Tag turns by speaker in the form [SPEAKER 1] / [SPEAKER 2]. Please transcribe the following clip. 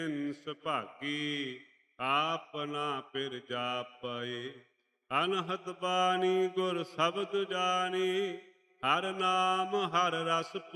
[SPEAKER 1] ਸੁਭਾਗੀ ਆਪਨਾ ਪਿਰ ਜਾਪਏ। ਅਨਹਦ ਬਾਣੀ ਗੁਰ ਸ਼ਬਦ ਜਾਣੀ, ਹਰ ਨਾਮ ਹਰ ਰਸ